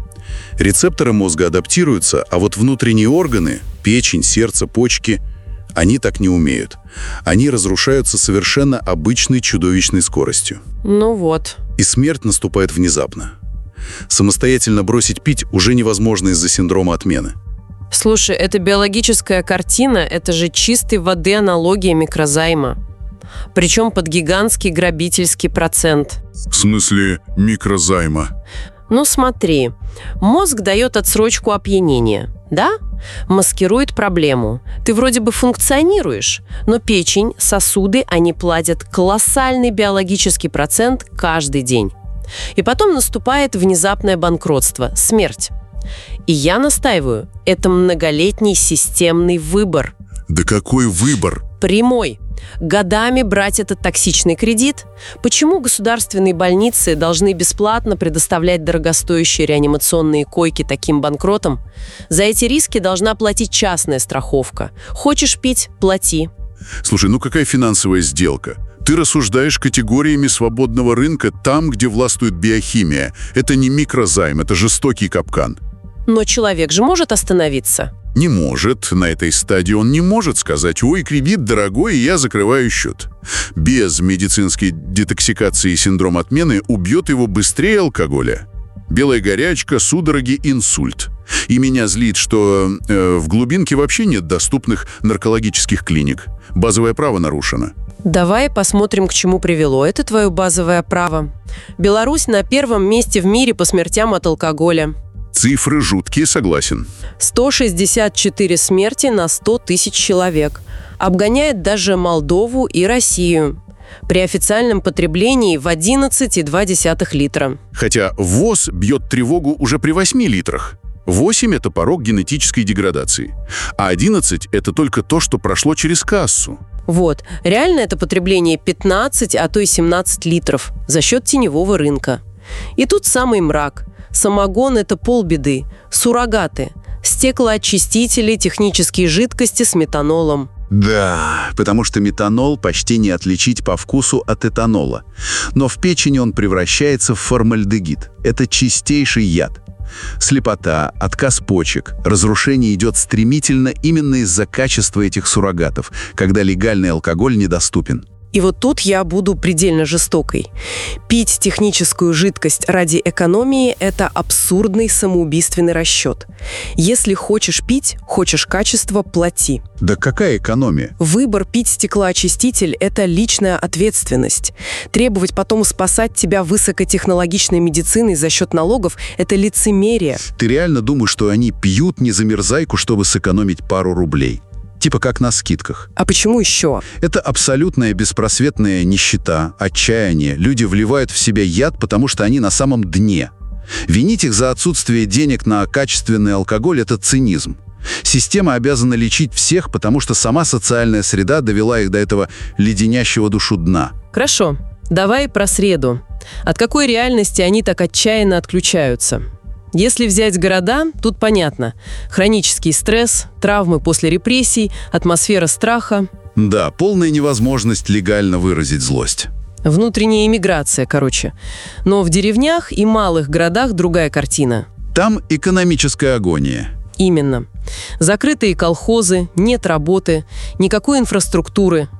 S26: Рецепторы мозга адаптируются, а вот внутренние органы, печень, сердце, почки, они так не умеют. Они разрушаются совершенно обычной чудовищной скоростью.
S25: Ну вот.
S26: И смерть наступает внезапно. Самостоятельно бросить пить уже невозможно из-за синдрома отмены.
S25: Слушай, это биологическая картина, это же чистой воды аналогия микрозайма. Причем под гигантский грабительский процент.
S26: В смысле микрозайма?
S25: Ну смотри, мозг дает отсрочку опьянения, да? Маскирует проблему. Ты вроде бы функционируешь, но печень, сосуды, они платят колоссальный биологический процент каждый день. И потом наступает внезапное банкротство, смерть. И я настаиваю, это многолетний системный выбор.
S26: Да какой выбор?
S25: Прямой. Годами брать этот токсичный кредит? Почему государственные больницы должны бесплатно предоставлять дорогостоящие реанимационные койки таким банкротам? За эти риски должна платить частная страховка. Хочешь пить – плати.
S26: Слушай, ну какая финансовая сделка? Ты рассуждаешь категориями свободного рынка там, где властвует биохимия. Это не микрозайм, это жестокий капкан.
S25: Но человек же может остановиться?
S26: Не может. На этой стадии он не может сказать: «Ой, кредит дорогой, и я закрываю счет». Без медицинской детоксикации синдром отмены убьет его быстрее алкоголя. Белая горячка, судороги, инсульт. И меня злит, что э, в глубинке вообще нет доступных наркологических клиник. Базовое право нарушено.
S25: Давай посмотрим, к чему привело это твое базовое право. Беларусь на первом месте в мире по смертям от алкоголя.
S26: Цифры жуткие, согласен.
S25: сто шестьдесят четыре смерти на сто тысяч человек. Обгоняет даже Молдову и Россию. При официальном потреблении в одиннадцать целых две десятых литра.
S26: Хотя ВОЗ бьет тревогу уже при восьми литрах. восемь – это порог генетической деградации. А одиннадцать – это только то, что прошло через кассу.
S25: Вот. Реально это потребление пятнадцать, а то и семнадцать литров за счет теневого рынка. И тут самый мрак. Самогон – это полбеды. Суррогаты. Стеклоочистители, технические жидкости с метанолом.
S26: Да, потому что метанол почти не отличить по вкусу от этанола. Но в печени он превращается в формальдегид. Это чистейший яд. Слепота, отказ почек, разрушение идет стремительно именно из-за качества этих суррогатов, когда легальный алкоголь недоступен.
S25: И вот тут я буду предельно жестокой. Пить техническую жидкость ради экономии – это абсурдный самоубийственный расчет. Если хочешь пить, хочешь качество – плати.
S26: Да какая экономия?
S25: Выбор пить стеклоочиститель – это личная ответственность. Требовать потом спасать тебя высокотехнологичной медициной за счет налогов – это лицемерие.
S26: Ты реально думаешь, что они пьют незамерзайку, чтобы сэкономить пару рублей? Типа как на скидках.
S25: А почему еще?
S26: Это абсолютная беспросветная нищета, отчаяние. Люди вливают в себя яд, потому что они на самом дне. Винить их за отсутствие денег на качественный алкоголь – это цинизм. Система обязана лечить всех, потому что сама социальная среда довела их до этого леденящего душу дна.
S25: Хорошо. Давай про среду. От какой реальности они так отчаянно отключаются? Если взять города, тут понятно. Хронический стресс, травмы после репрессий, атмосфера страха.
S26: Да, полная невозможность легально выразить злость.
S25: Внутренняя эмиграция, короче. Но в деревнях и малых городах другая картина.
S26: Там экономическая агония.
S25: Именно. Закрытые колхозы, нет работы, никакой инфраструктуры.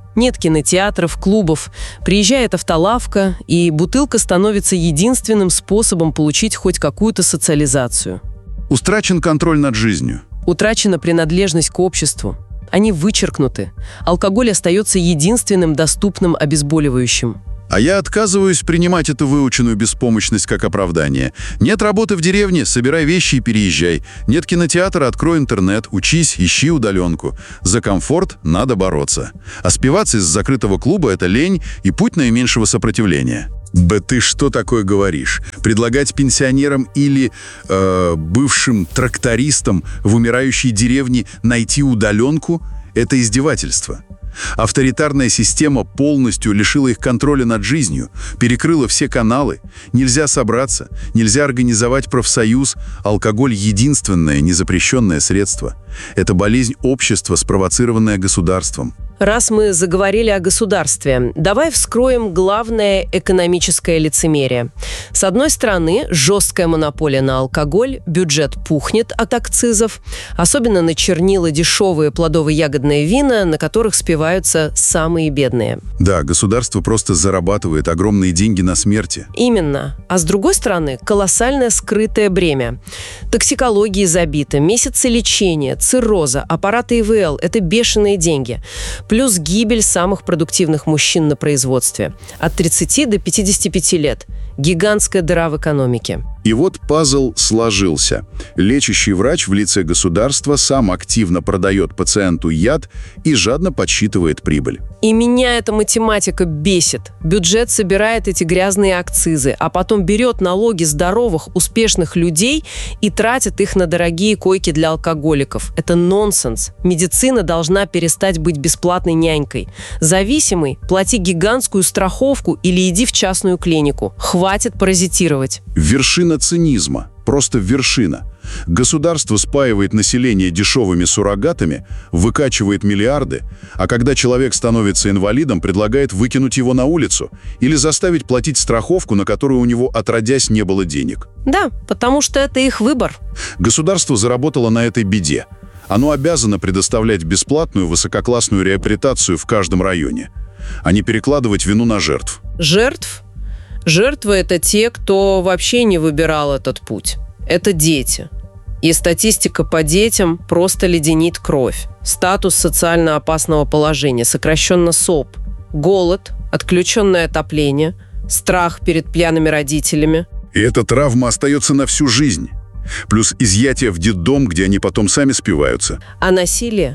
S25: Нет кинотеатров, клубов, приезжает автолавка, и бутылка становится единственным способом получить хоть какую-то социализацию.
S26: Утрачен контроль над жизнью.
S25: Утрачена принадлежность к обществу. Они вычеркнуты. Алкоголь остается единственным доступным обезболивающим.
S26: А я отказываюсь принимать эту выученную беспомощность как оправдание. Нет работы в деревне, собирай вещи и переезжай. Нет кинотеатра, открой интернет, учись, ищи удаленку. За комфорт надо бороться. А спиваться из закрытого клуба – это лень и путь наименьшего сопротивления. Да ты что такое говоришь? Предлагать пенсионерам или э, бывшим трактористам в умирающей деревне найти удаленку – это издевательство. Авторитарная система полностью лишила их контроля над жизнью, перекрыла все каналы. Нельзя собраться, нельзя организовать профсоюз. Алкоголь – единственное незапрещенное средство. Это болезнь общества, спровоцированная государством.
S25: Раз мы заговорили о государстве, давай вскроем главное экономическое лицемерие. С одной стороны, жесткая монополия на алкоголь, бюджет пухнет от акцизов, особенно на чернила, дешевые плодово-ягодные вина, на которых спиваются самые бедные.
S26: Да, государство просто зарабатывает огромные деньги на смерти.
S25: Именно. А с другой стороны, колоссальное скрытое бремя. Токсикологии забито, месяцы лечения, цирроза, аппараты И В Л – это бешеные деньги. Плюс гибель самых продуктивных мужчин на производстве. От тридцати до пятидесяти пяти лет. Гигантская дыра в экономике.
S26: И вот пазл сложился. Лечащий врач в лице государства сам активно продает пациенту яд и жадно подсчитывает прибыль.
S25: И меня эта математика бесит. Бюджет собирает эти грязные акцизы, а потом берет налоги здоровых, успешных людей и тратит их на дорогие койки для алкоголиков. Это нонсенс. Медицина должна перестать быть бесплатной нянькой. Зависимый – плати гигантскую страховку или иди в частную клинику. Хватит паразитировать.
S26: Вершина цинизма. Просто вершина. Государство спаивает население дешевыми суррогатами, выкачивает миллиарды, а когда человек становится инвалидом, предлагает выкинуть его на улицу или заставить платить страховку, на которую у него отродясь не было денег.
S25: Да, потому что это их выбор.
S26: Государство заработало на этой беде. Оно обязано предоставлять бесплатную высококлассную реабилитацию в каждом районе, а не перекладывать вину на жертв.
S25: Жертв? Жертвы – это те, кто вообще не выбирал этот путь. Это дети. И статистика по детям просто леденит кровь. Статус социально опасного положения, сокращенно СОП. Голод, отключенное отопление, страх перед пьяными родителями.
S26: И эта травма остается на всю жизнь. Плюс изъятие в детдом, где они потом сами спиваются.
S25: А насилие?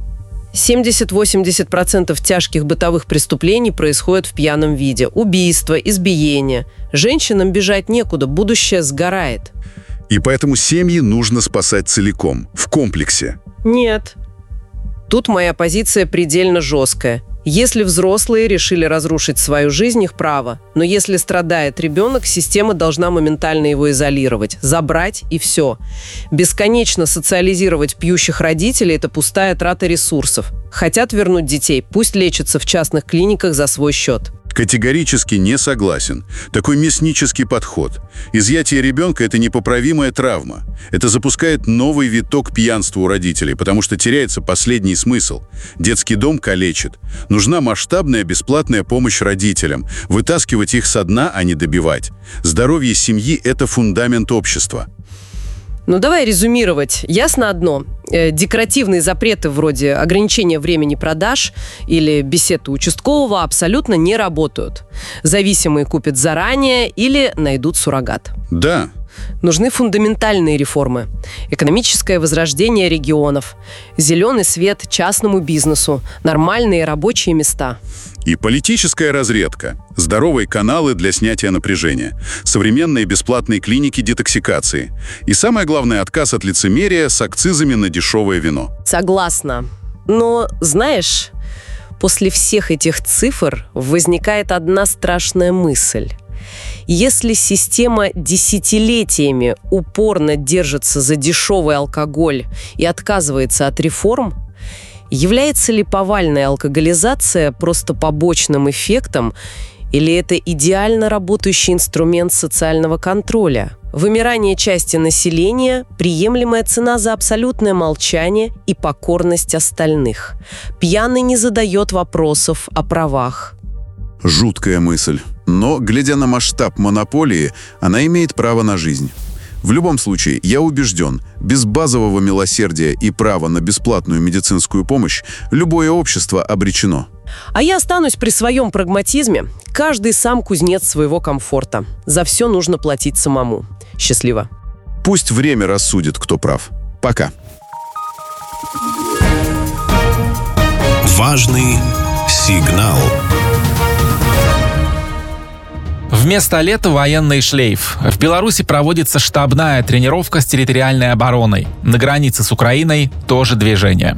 S25: семьдесят-восемьдесят процентов тяжких бытовых преступлений происходит в пьяном виде. Убийства, избиения. Женщинам бежать некуда, будущее сгорает.
S26: И поэтому семьи нужно спасать целиком, в комплексе.
S25: Нет. Тут моя позиция предельно жесткая. Если взрослые решили разрушить свою жизнь, их право. Но если страдает ребенок, система должна моментально его изолировать, забрать и все. Бесконечно социализировать пьющих родителей – это пустая трата ресурсов. Хотят вернуть детей, пусть лечатся в частных клиниках за свой счет.
S26: Категорически не согласен. Такой мяснический подход. Изъятие ребенка – это непоправимая травма. Это запускает новый виток пьянства у родителей, потому что теряется последний смысл. Детский дом калечит. Нужна масштабная бесплатная помощь родителям. Вытаскивать их со дна, а не добивать. Здоровье семьи – это фундамент общества.
S25: Ну, давай резюмировать. Ясно одно. Э, декоративные запреты вроде ограничения времени продаж или беседы участкового абсолютно не работают. Зависимые купят заранее или найдут суррогат.
S26: Да.
S25: Нужны фундаментальные реформы. Экономическое возрождение регионов. Зеленый свет частному бизнесу. Нормальные рабочие места.
S26: И политическая разрядка. Здоровые каналы для снятия напряжения. Современные бесплатные клиники детоксикации. И самое главное, отказ от лицемерия с акцизами на дешевое вино.
S25: Согласна. Но, знаешь, после всех этих цифр возникает одна страшная мысль. Если система десятилетиями упорно держится за дешевый алкоголь и отказывается от реформ, является ли повальная алкоголизация просто побочным эффектом, или это идеально работающий инструмент социального контроля? Вымирание части населения – приемлемая цена за абсолютное молчание и покорность остальных. Пьяный не задает вопросов о правах.
S26: Жуткая мысль. Но, глядя на масштаб монополии, она имеет право на жизнь. В любом случае, я убежден, без базового милосердия и права на бесплатную медицинскую помощь любое общество обречено.
S25: А я останусь при своем прагматизме. Каждый сам кузнец своего комфорта. За все нужно платить самому. Счастливо.
S26: Пусть время рассудит, кто прав. Пока.
S3: Важный сигнал.
S1: Вместо лета военный шлейф. В Беларуси проводится штабная тренировка с территориальной обороной. На границе с Украиной тоже движение.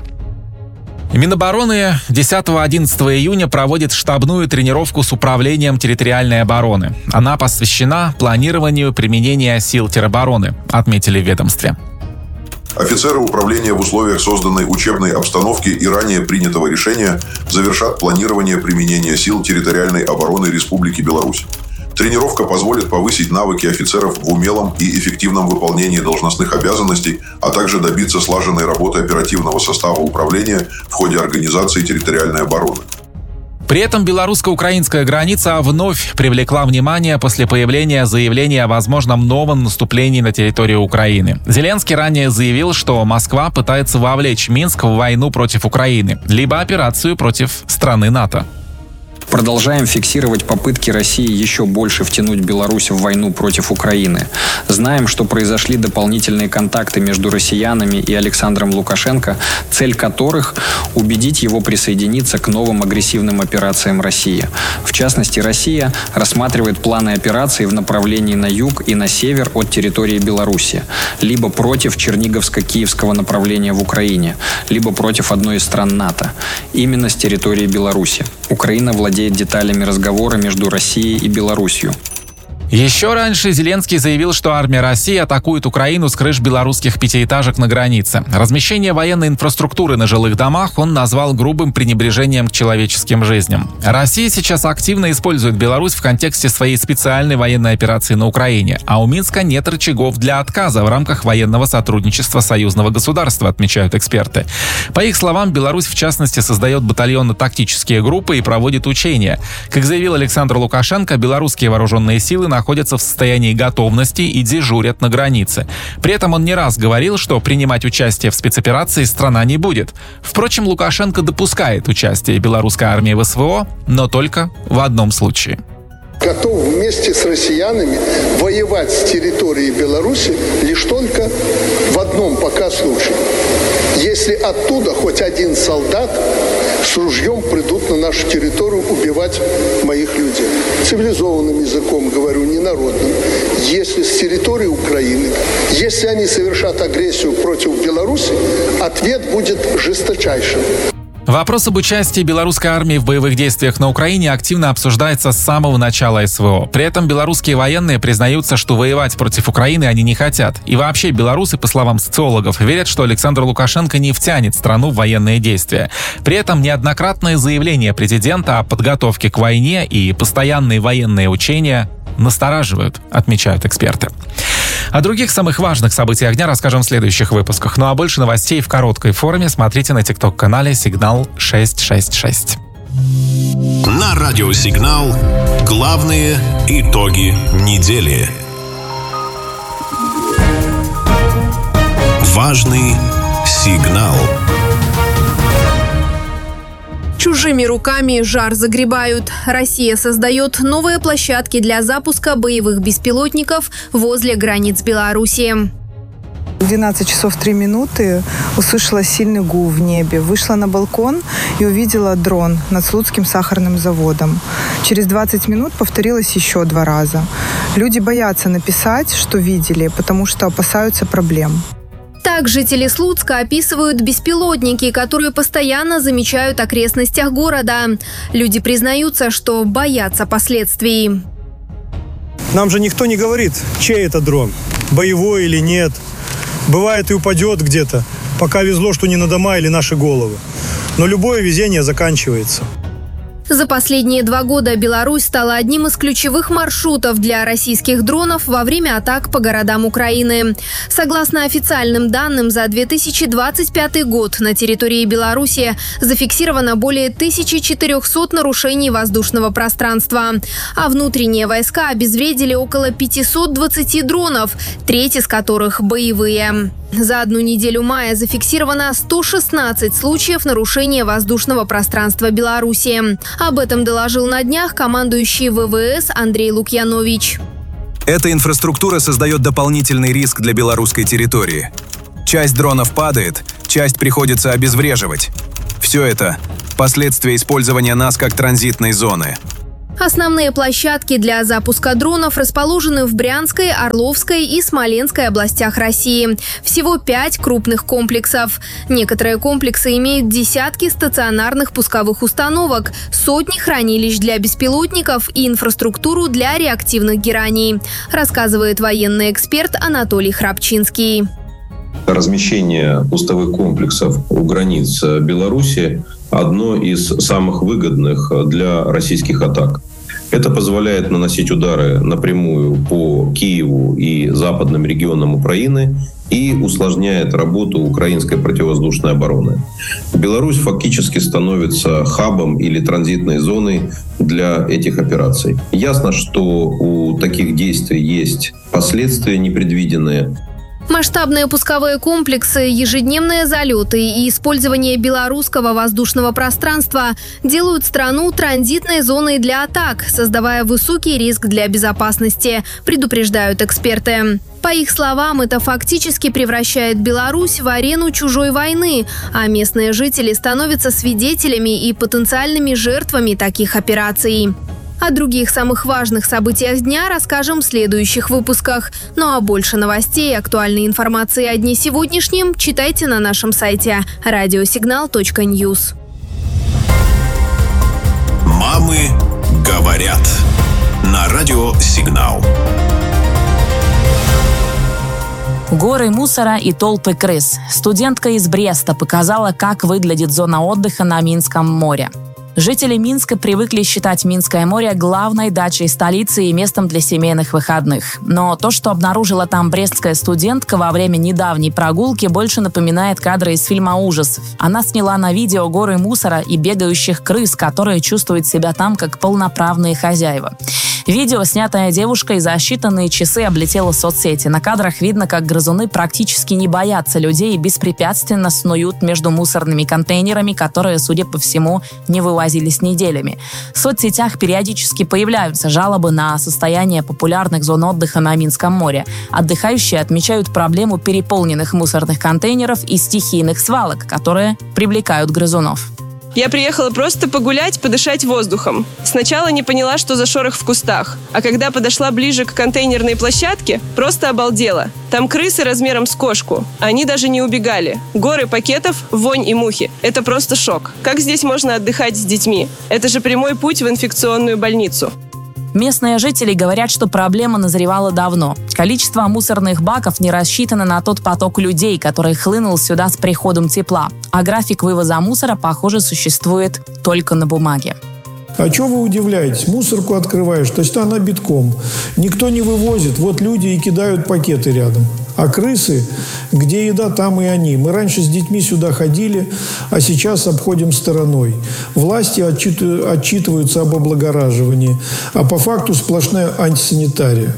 S1: Минобороны десятого-одиннадцатого июня проводит штабную тренировку с управлением территориальной обороны. Она посвящена планированию применения сил теробороны, отметили в ведомстве.
S2: Офицеры управления в условиях созданной учебной обстановки и ранее принятого решения завершат планирование применения сил территориальной обороны Республики Беларусь. Тренировка позволит повысить навыки офицеров в умелом и эффективном выполнении должностных обязанностей, а также добиться слаженной работы оперативного состава управления в ходе организации территориальной обороны.
S1: При этом белорусско-украинская граница вновь привлекла внимание после появления заявления о возможном новом наступлении на территорию Украины. Зеленский ранее заявил, что Москва пытается вовлечь Минск в войну против Украины, либо операцию против страны НАТО.
S6: Продолжаем фиксировать попытки России еще больше втянуть Беларусь в войну против Украины. Знаем, что произошли дополнительные контакты между россиянами и Александром Лукашенко, цель которых – убедить его присоединиться к новым агрессивным операциям России. В частности, Россия рассматривает планы операций в направлении на юг и на север от территории Беларуси, либо против Черниговско-Киевского направления в Украине, либо против одной из стран НАТО, именно с территории Беларуси. Украина владеет деталями разговора между Россией и Беларусью.
S1: Еще раньше Зеленский заявил, что армия России атакует Украину с крыш белорусских пятиэтажек на границе. Размещение военной инфраструктуры на жилых домах он назвал грубым пренебрежением к человеческим жизням. Россия сейчас активно использует Беларусь в контексте своей специальной военной операции на Украине, а у Минска нет рычагов для отказа в рамках военного сотрудничества союзного государства, отмечают эксперты. По их словам, Беларусь в частности создает батальонно-тактические группы и проводит учения. Как заявил Александр Лукашенко, белорусские вооруженные силы находятся находятся в состоянии готовности и дежурят на границе. При этом он не раз говорил, что принимать участие в спецоперации страна не будет. Впрочем, Лукашенко допускает участие белорусской армии в СВО, но только в одном случае.
S8: Готов вместе с россиянами воевать с территории Беларуси лишь только в одном пока случае. Если оттуда хоть один солдат с ружьем придут на нашу территорию убивать моих людей. Цивилизованным языком говорю, не народным. Если с территории Украины, если они совершат агрессию против Беларуси, ответ будет жесточайшим.
S1: Вопрос об участии белорусской армии в боевых действиях на Украине активно обсуждается с самого начала СВО. При этом белорусские военные признаются, что воевать против Украины они не хотят. И вообще белорусы, по словам социологов, верят, что Александр Лукашенко не втянет страну в военные действия. При этом неоднократные заявления президента о подготовке к войне и постоянные военные учения настораживают, отмечают эксперты. О других самых важных событиях дня расскажем в следующих выпусках. Ну а больше новостей в короткой форме смотрите на тикток-канале «Сигнал шестьсот шестьдесят шесть».
S3: На радио «Сигнал» главные итоги недели. Важный сигнал.
S4: Чужими руками жар загребают. Россия создает новые площадки для запуска боевых беспилотников возле границ Беларуси.
S10: В двенадцать часов три минуты услышала сильный гул в небе. Вышла на балкон и увидела дрон над Слуцким сахарным заводом. Через двадцать минут повторилось еще два раза. Люди боятся написать, что видели, потому что опасаются проблем.
S4: Так жители Слуцка описывают беспилотники, которые постоянно замечают в окрестностях города. Люди признаются, что боятся последствий.
S11: Нам же никто не говорит, чей это дрон, боевой или нет. Бывает и упадет где-то, пока везло, что не на дома или наши головы. Но любое везение заканчивается.
S4: За последние два года Беларусь стала одним из ключевых маршрутов для российских дронов во время атак по городам Украины. Согласно официальным данным, за две тысячи двадцать пятый год на территории Беларуси зафиксировано более тысячи четырехсот нарушений воздушного пространства, а внутренние войска обезвредили около пятисот двадцати дронов, треть из которых боевые. За одну неделю мая зафиксировано сто шестнадцать случаев нарушения воздушного пространства Беларуси. Об этом доложил на днях командующий ВВС Андрей Лукьянович.
S5: Эта инфраструктура создает дополнительный риск для белорусской территории. Часть дронов падает, часть приходится обезвреживать. Все это – последствия использования нас как транзитной зоны.
S4: Основные площадки для запуска дронов расположены в Брянской, Орловской и Смоленской областях России. Всего пять крупных комплексов. Некоторые комплексы имеют десятки стационарных пусковых установок, сотни хранилищ для беспилотников и инфраструктуру для реактивных гераний, рассказывает военный эксперт Анатолий Храпчинский.
S12: Размещение пусковых комплексов у границ Беларуси – одно из самых выгодных для российских атак. Это позволяет наносить удары напрямую по Киеву и западным регионам Украины и усложняет работу украинской противовоздушной обороны. Беларусь фактически становится хабом или транзитной зоной для этих операций. Ясно, что у таких действий есть последствия непредвиденные.
S4: Масштабные пусковые комплексы, ежедневные залеты и использование белорусского воздушного пространства делают страну транзитной зоной для атак, создавая высокий риск для безопасности, предупреждают эксперты. По их словам, это фактически превращает Беларусь в арену чужой войны, а местные жители становятся свидетелями и потенциальными жертвами таких операций. О других самых важных событиях дня расскажем в следующих выпусках. Ну а больше новостей и актуальной информации о дне сегодняшнем читайте на нашем сайте радиосигнал точка ньюс.
S3: Мамы говорят. На радио «Сигнал».
S13: Горы мусора и толпы крыс. Студентка из Бреста показала, как выглядит зона отдыха на Минском море. Жители Минска привыкли считать Минское море главной дачей столицы и местом для семейных выходных. Но то, что обнаружила там брестская студентка во время недавней прогулки, больше напоминает кадры из фильма ужасов. Она сняла на видео горы мусора и бегающих крыс, которые чувствуют себя там как полноправные хозяева. Видео, снятое девушкой, за считанные часы облетело соцсети. На кадрах видно, как грызуны практически не боятся людей и беспрепятственно снуют между мусорными контейнерами, которые, судя по всему, не вывозились неделями. В соцсетях периодически появляются жалобы на состояние популярных зон отдыха на Минском море. Отдыхающие отмечают проблему переполненных мусорных контейнеров и стихийных свалок, которые привлекают грызунов.
S22: Я приехала просто погулять, подышать воздухом. Сначала не поняла, что за шорох в кустах. А когда подошла ближе к контейнерной площадке, просто обалдела. Там крысы размером с кошку. Они даже не убегали. Горы пакетов, вонь и мухи. Это просто шок. Как здесь можно отдыхать с детьми? Это же прямой путь в инфекционную больницу.
S25: Местные жители говорят, что проблема назревала давно. Количество мусорных баков не рассчитано на тот поток людей, который хлынул сюда с приходом тепла. А график вывоза мусора, похоже, существует только на бумаге.
S11: А что вы удивляетесь? Мусорку открываешь, то есть она битком. Никто не вывозит. Вот люди и кидают пакеты рядом. А крысы, где еда, там и они. Мы раньше с детьми сюда ходили, а сейчас обходим стороной. Власти отчитываются об облагораживании, а по факту сплошная антисанитария.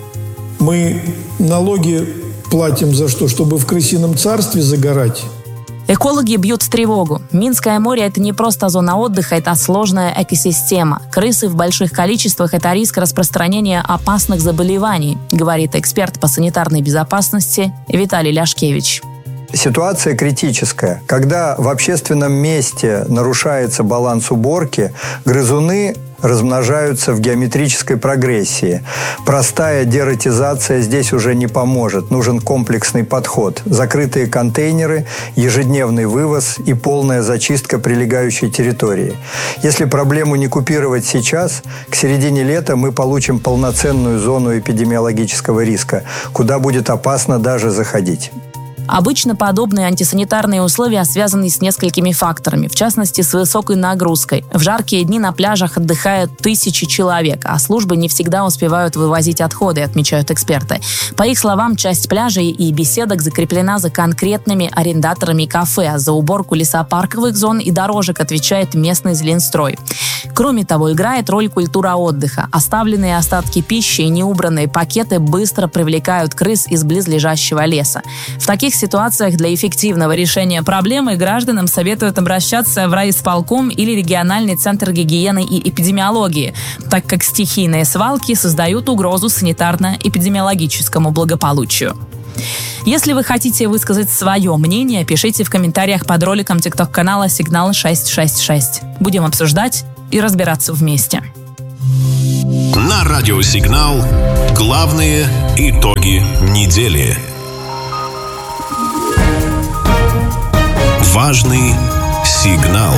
S11: Мы налоги платим за что? Чтобы в крысином царстве загорать?
S25: Экологи бьют тревогу. Минское море – это не просто зона отдыха, это сложная экосистема. Крысы в больших количествах – это риск распространения опасных заболеваний, говорит эксперт по санитарной безопасности Виталий Ляшкевич.
S14: Ситуация критическая. Когда в общественном месте нарушается баланс уборки, грызуны размножаются в геометрической прогрессии. Простая дератизация здесь уже не поможет. Нужен комплексный подход. Закрытые контейнеры, ежедневный вывоз и полная зачистка прилегающей территории. Если проблему не купировать сейчас, к середине лета мы получим полноценную зону эпидемиологического риска, куда будет опасно даже заходить.
S13: Обычно подобные антисанитарные условия связаны с несколькими факторами, в частности, с высокой нагрузкой. В жаркие дни на пляжах отдыхают тысячи человек, а службы не всегда успевают вывозить отходы, отмечают эксперты. По их словам, часть пляжей и беседок закреплена за конкретными арендаторами кафе, а за уборку лесопарковых зон и дорожек отвечает местный Зеленстрой. Кроме того, играет роль культура отдыха. Оставленные остатки пищи и неубранные пакеты быстро привлекают крыс из близлежащего леса. В таких ситуациях для эффективного решения проблемы гражданам советуют обращаться в райисполком или региональный центр гигиены и эпидемиологии, так как стихийные свалки создают угрозу санитарно-эпидемиологическому благополучию. Если вы хотите высказать свое мнение, пишите в комментариях под роликом тикток-канала «Сигнал шесть шесть шесть». Будем обсуждать и разбираться вместе.
S3: На радио «Сигнал» главные итоги недели. Важный сигнал.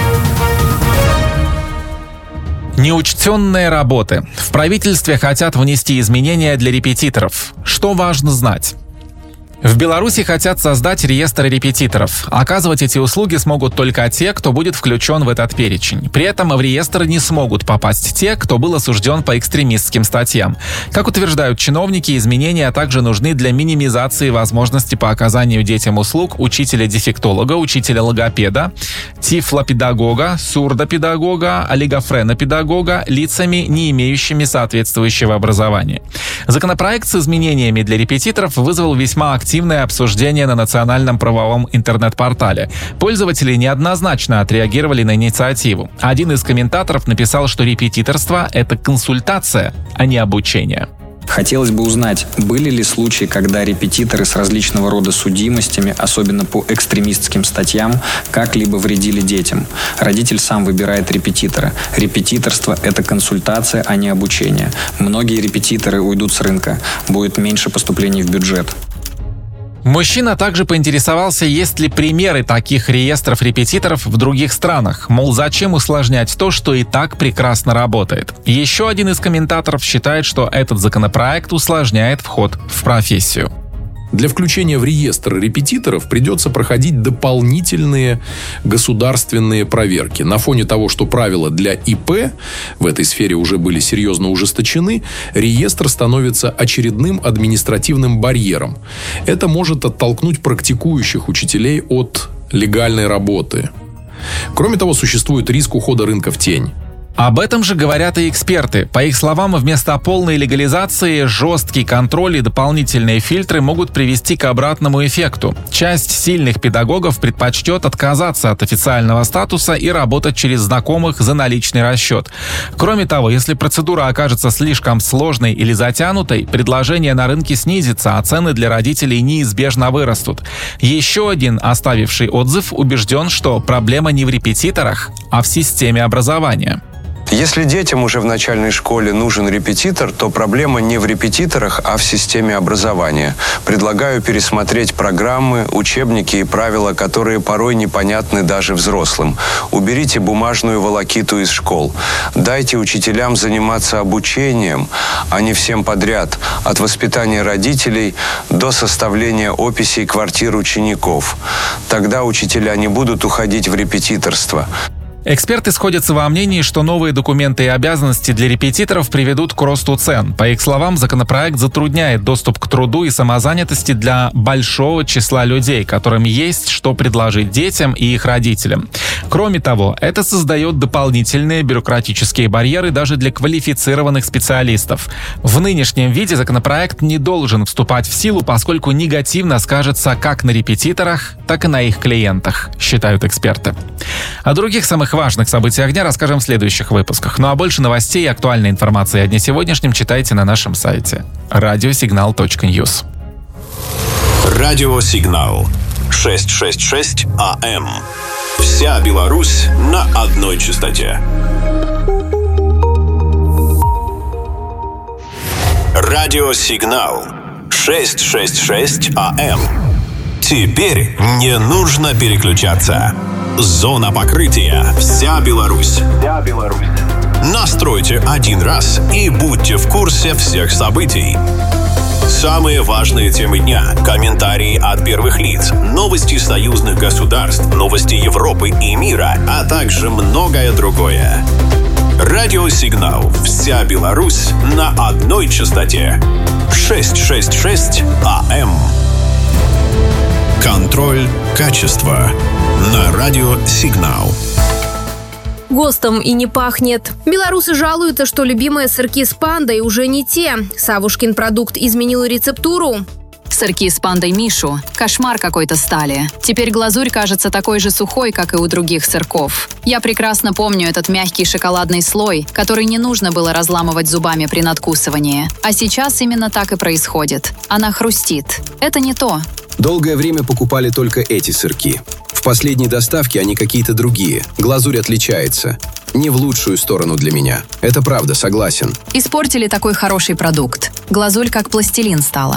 S1: Неучтенные работы. В правительстве хотят внести изменения для репетиторов. Что важно знать? В Беларуси хотят создать реестр репетиторов. Оказывать эти услуги смогут только те, кто будет включен в этот перечень. При этом в реестр не смогут попасть те, кто был осужден по экстремистским статьям. Как утверждают чиновники, изменения также нужны для минимизации возможности по оказанию детям услуг учителя-дефектолога, учителя-логопеда, тифлопедагога, сурдопедагога, олигофренопедагога лицами, не имеющими соответствующего образования. Законопроект с изменениями для репетиторов вызвал весьма активное активное обсуждение на национальном правовом интернет-портале. Пользователи неоднозначно отреагировали на инициативу. Один из комментаторов написал, что репетиторство — это консультация, а не обучение.
S6: Хотелось бы узнать, были ли случаи, когда репетиторы с различного рода судимостями, особенно по экстремистским статьям, как-либо вредили детям. Родитель сам выбирает репетитора. Репетиторство – это консультация, а не обучение. Многие репетиторы уйдут с рынка. Будет меньше поступлений в бюджет.
S1: Мужчина также поинтересовался, есть ли примеры таких реестров репетиторов в других странах. Мол, зачем усложнять то, что и так прекрасно работает. Еще один из комментаторов считает, что этот законопроект усложняет вход в профессию.
S7: Для включения в реестр репетиторов придется проходить дополнительные государственные проверки. На фоне того, что правила для ИП в этой сфере уже были серьезно ужесточены, реестр становится очередным административным барьером. Это может оттолкнуть практикующих учителей от легальной работы. Кроме того, существует риск ухода рынка в тень.
S1: Об этом же говорят и эксперты. По их словам, вместо полной легализации жесткий контроль и дополнительные фильтры могут привести к обратному эффекту. Часть сильных педагогов предпочтет отказаться от официального статуса и работать через знакомых за наличный расчет. Кроме того, если процедура окажется слишком сложной или затянутой, предложение на рынке снизится, а цены для родителей неизбежно вырастут. Еще один, оставивший отзыв, убежден, что проблема не в репетиторах, а в системе образования.
S15: Если детям уже в начальной школе нужен репетитор, то проблема не в репетиторах, а в системе образования. Предлагаю пересмотреть программы, учебники и правила, которые порой непонятны даже взрослым. Уберите бумажную волокиту из школ. Дайте учителям заниматься обучением, а не всем подряд, от воспитания родителей до составления описей квартир учеников. Тогда учителя не будут уходить в репетиторство.
S1: Эксперты сходятся во мнении, что новые документы и обязанности для репетиторов приведут к росту цен. По их словам, законопроект затрудняет доступ к труду и самозанятости для большого числа людей, которым есть что предложить детям и их родителям. Кроме того, это создает дополнительные бюрократические барьеры даже для квалифицированных специалистов. В нынешнем виде законопроект не должен вступать в силу, поскольку негативно скажется как на репетиторах, так и на их клиентах, считают эксперты. О других самых важных событиях дня расскажем в следующих выпусках. Ну а больше новостей и актуальной информации о дне сегодняшнем читайте на нашем сайте радиосигнал точка ньюс.
S3: Радиосигнал шестьсот шестьдесят шесть АМ. Вся Беларусь на одной частоте. Радиосигнал шестьсот шестьдесят шесть АМ. Теперь не нужно переключаться. Зона покрытия. Вся Беларусь. Вся Беларусь. Настройте один раз и будьте в курсе всех событий. Самые важные темы дня, комментарии от первых лиц, новости союзных государств, новости Европы и мира, а также многое другое. Радиосигнал «Вся Беларусь» на одной частоте. шестьсот шестьдесят шесть АМ. Контроль качества на радиосигнал.
S4: ГОСТом и не пахнет. Белорусы жалуются, что любимые сырки с пандой уже не те. Савушкин продукт изменил рецептуру.
S9: Сырки с пандой Мишу – кошмар какой-то стали. Теперь глазурь кажется такой же сухой, как и у других сырков. Я прекрасно помню этот мягкий шоколадный слой, который не нужно было разламывать зубами при надкусывании. А сейчас именно так и происходит. Она хрустит. Это не то.
S5: Долгое время покупали только эти сырки. В последней доставке они какие-то другие. Глазурь отличается. Не в лучшую сторону для меня. Это правда, согласен.
S9: Испортили такой хороший продукт. Глазурь как пластилин стала.